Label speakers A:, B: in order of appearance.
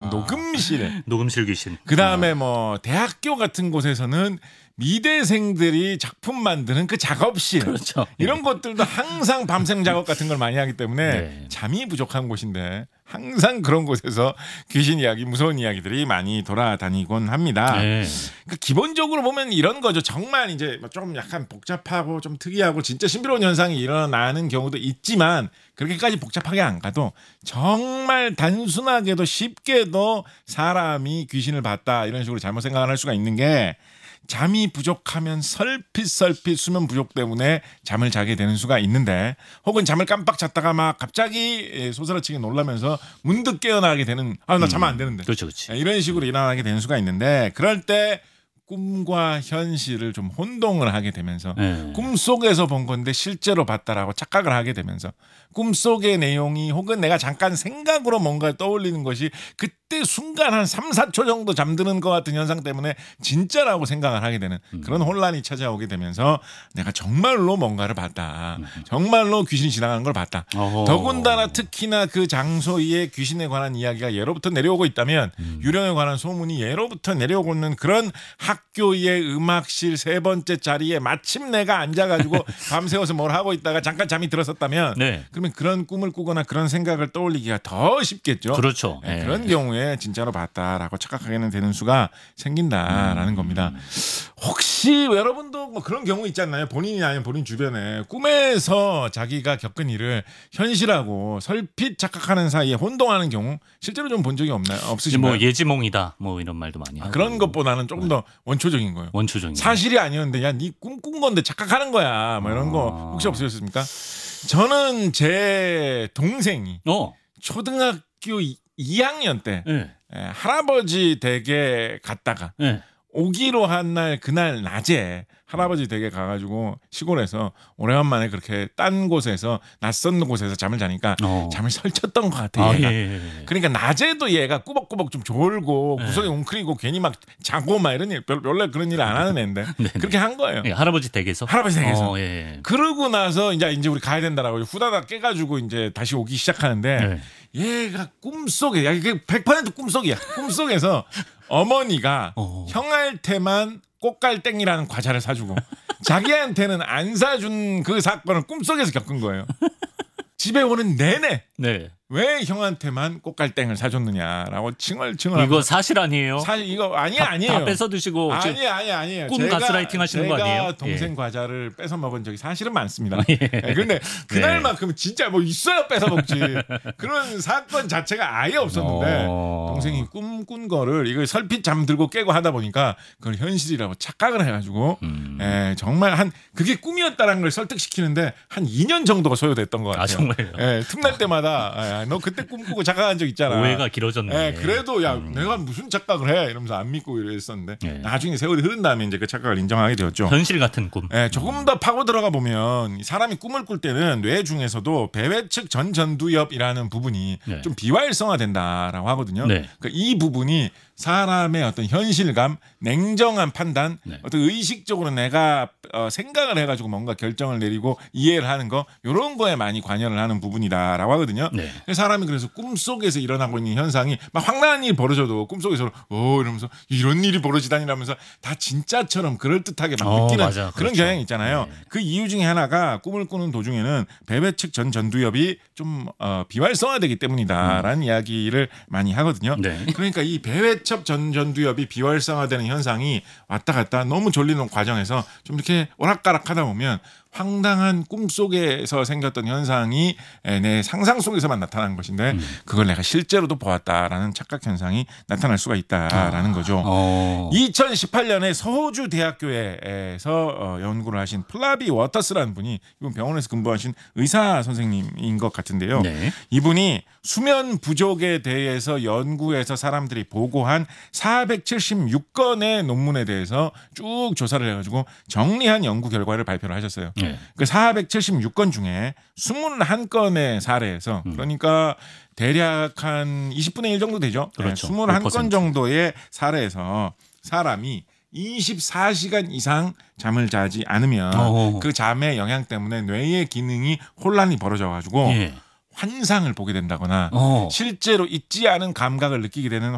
A: 녹음실에.
B: 녹음실 귀신.
A: 그다음에 뭐 대학교 같은 곳에서는 미대생들이 작품 만드는 그 작업실.
B: 그렇죠.
A: 이런 것들도 항상 밤샘 작업 같은 걸 많이 하기 때문에
B: 네.
A: 잠이 부족한 곳인데 항상 그런 곳에서 귀신 이야기, 무서운 이야기들이 많이 돌아다니곤 합니다.
B: 네.
A: 그러니까 기본적으로 보면 이런 거죠. 정말 이제 좀 약간 복잡하고 좀 특이하고 진짜 신비로운 현상이 일어나는 경우도 있지만 그렇게까지 복잡하게 안 가도 정말 단순하게도 쉽게도 사람이 귀신을 봤다 이런 식으로 잘못 생각을 할 수가 있는 게 잠이 부족하면 설핏설핏 수면 부족 때문에 잠을 자게 되는 수가 있는데 혹은 잠을 깜빡 잤다가 막 갑자기 소스라치게 놀라면서 문득 깨어나게 되는 나 자면 안 되는데
B: 그렇죠, 그렇지.
A: 이런 식으로 일어나게 되는 수가 있는데 그럴 때 꿈과 현실을 좀 혼동을 하게 되면서 꿈속에서 본 건데 실제로 봤다라고 착각을 하게 되면서 꿈속의 내용이 혹은 내가 잠깐 생각으로 뭔가를 떠올리는 것이 그때 순간 한 3, 4초 정도 잠드는 것 같은 현상 때문에 진짜라고 생각을 하게 되는 그런 혼란이 찾아오게 되면서 내가 정말로 뭔가를 봤다. 정말로 귀신이 지나가는 걸 봤다. 더군다나 특히나 그 장소에 귀신에 관한 이야기가 예로부터 내려오고 있다면 유령에 관한 소문이 예로부터 내려오고 있는 그런 학교의 음악실 세 번째 자리에 마침 내가 앉아가지고 밤새워서 뭘 하고 있다가 잠깐 잠이 들었었다면
B: 네.
A: 그러면 그런 꿈을 꾸거나 그런 생각을 떠올리기가 더 쉽겠죠.
B: 그렇죠.
A: 네, 그런 경우에 진짜로 봤다라고 착각하게 되는 수가 생긴다라는 겁니다. 혹시 여러분도 뭐 그런 경우 있지 않나요? 본인이 아니면 본인 주변에 꿈에서 자기가 겪은 일을 현실하고 설핏 착각하는 사이에 혼동하는 경우 실제로 좀 본 적이 없나요? 없으신가요?
B: 뭐 예지몽이다 뭐 이런 말도 많이 하고.
A: 그런 것보다는 조금 더 원초적인 거예요.
B: 원초적인
A: 사실이 아니었는데 야 네 꿈 꾼 건데 착각하는 거야. 뭐 이런 거 혹시 없으셨습니까? 저는 제 동생이 초등학교 2학년 때 할아버지 댁에 갔다가 오기로 한 날 그날 낮에 할아버지 댁에 가가지고 시골에서 오래간만에 그렇게 딴 곳에서 낯선 곳에서 잠을 자니까 잠을 설쳤던 것 같아 얘가. 그러니까 낮에도 얘가 꾸벅꾸벅 좀 졸고 구석에 웅크리고 괜히 막 자고 막 이런 일 원래 그런 일 안 하는 애인데 그렇게 한 거예요.
B: 할아버지 댁에서.
A: 그러고 나서 이제 우리 가야 된다라고 후다닥 깨가지고 이제 다시 오기 시작하는데 얘가 꿈속에 100% 꿈속이야. 꿈속에서 어머니가 형한테만 꽃갈땡이라는 과자를 사주고 자기한테는 안 사준 그 사건을 꿈속에서 겪은 거예요. 집에 오는 내내 왜 형한테만 꽃갈땡을 사줬느냐라고 칭얼칭얼.
B: 이거 사실 아니에요?
A: 사실 이거 아니에요.
B: 다 뺏어 드시고.
A: 아니에요.
B: 꿈 가스라이팅 하시는 거 아니에요?
A: 제가 동생 과자를 뺏어 먹은 적이 사실은 많습니다. 그런데 그날만큼 진짜 뭐 있어야 뺏어 먹지. 그런 사건 자체가 아예 없었는데 동생이 꿈꾼 거를 이걸 설핏 잠들고 깨고 하다 보니까 그걸 현실이라고 착각을 해가지고 정말 그게 꿈이었다라는 걸 설득시키는데 한 2년 정도가 소요됐던 것 같아요.
B: 정말요?
A: 틈날 때마다 너 그때 꿈꾸고 착각한 적 있잖아.
B: 오해가 길어졌네.
A: 그래도 내가 무슨 착각을 해 이러면서 안 믿고 이랬었는데 나중에 세월이 흐른 다음에 이제 그 착각을 인정하게 되었죠.
B: 현실 같은 꿈.
A: 조금 더 파고 들어가 보면 사람이 꿈을 꿀 때는 뇌 중에서도 배회측 전전두엽이라는 부분이 좀 비활성화된다라고 하거든요. 그러니까 이 부분이 사람의 어떤 현실감, 냉정한 판단, 어떤 의식적으로 내가 생각을 해가지고 뭔가 결정을 내리고 이해를 하는 거 이런 거에 많이 관여를 하는 부분이다라고 하거든요. 사람이 그래서 꿈속에서 일어나고 있는 현상이 막 황당한 일이 벌어져도 꿈속에서 이러면서 이런 일이 벌어지다니라면서 다 진짜처럼 그럴듯하게 막 느끼는
B: 맞아.
A: 그런 경향이 있잖아요. 그 이유 중에 하나가 꿈을 꾸는 도중에는 배배측 전두엽이 좀 비활성화되기 때문이다라는 이야기를 많이 하거든요. 그러니까 이 배배측 전두엽이 비활성화되는 현상이 왔다 갔다 너무 졸리는 과정에서 좀 이렇게 오락가락하다 보면 황당한 꿈속에서 생겼던 현상이 내 상상 속에서만 나타난 것인데 그걸 내가 실제로도 보았다라는 착각 현상이 나타날 수가 있다라는 거죠. 2018년에 서호주 대학교에서 연구를 하신 플라비 워터스라는 분이 이분 병원에서 근무하신 의사 선생님인 것 같은데요. 이분이 수면 부족에 대해서 연구해서 사람들이 보고한 476건의 논문에 대해서 쭉 조사를 해가지고 정리한 연구 결과를 발표를 하셨어요. 그 476건 중에 21건의 사례에서 그러니까 대략 한 20분의 1 정도 되죠.
B: 그렇죠.
A: 21건 정도의 사례에서 사람이 24시간 이상 잠을 자지 않으면 그 잠의 영향 때문에 뇌의 기능이 혼란이 벌어져가지고 환상을 보게 된다거나 실제로 있지 않은 감각을 느끼게 되는